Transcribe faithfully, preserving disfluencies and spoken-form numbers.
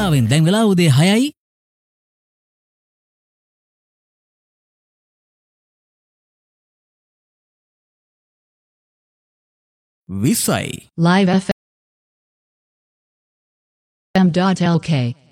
ලංකාවෙන් දැන් වෙලා උදේ හයයි. විස්සයි. live f m dot l k